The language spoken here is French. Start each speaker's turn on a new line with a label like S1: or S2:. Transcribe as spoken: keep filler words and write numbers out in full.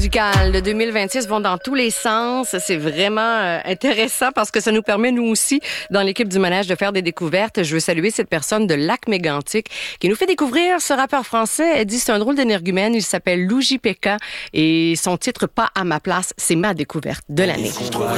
S1: musicales de deux mille vingt-six vont dans tous les sens. C'est vraiment euh, intéressant parce que ça nous permet, nous aussi, dans l'équipe du Manège, de faire des découvertes. Je veux saluer cette personne de Lac-Mégantic qui nous fait découvrir ce rappeur français. Elle dit c'est un drôle d'énergumène. Il s'appelle Luigi Pekka et son titre « Pas à ma place », c'est ma découverte de l'année.